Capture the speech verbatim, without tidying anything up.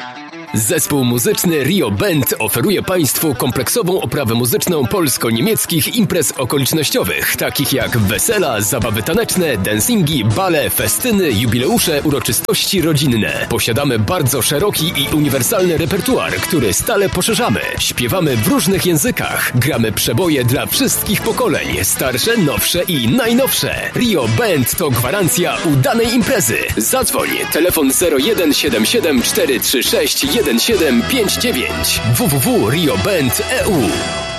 Zespół muzyczny Rio Band oferuje Państwu kompleksową oprawę muzyczną polsko-niemieckich imprez okolicznościowych, takich jak wesela, zabawy taneczne, dancingi, bale, festyny, jubileusze, uroczystości rodzinne. Posiadamy bardzo szeroki i uniwersalny repertuar, który stale poszerzamy. Śpiewamy w różnych językach. Gramy przeboje dla wszystkich pokoleń, starsze, nowsze i najnowsze. Rio Band to gwarancja udanej imprezy. Zadzwoń, telefon zero jeden siedem siedem cztery trzy sześć jeden siedem pięć dziewięć w w w kropka rio band kropka e u.